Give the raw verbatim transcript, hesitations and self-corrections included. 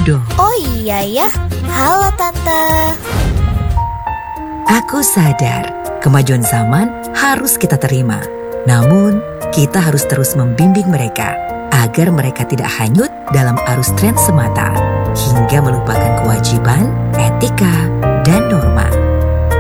Dodo. Oh iya ya, halo Tante. Aku sadar, kemajuan zaman harus kita terima. Namun, kita harus terus membimbing mereka agar mereka tidak hanyut dalam arus tren semata hingga melupakan kewajiban, etika, dan norma.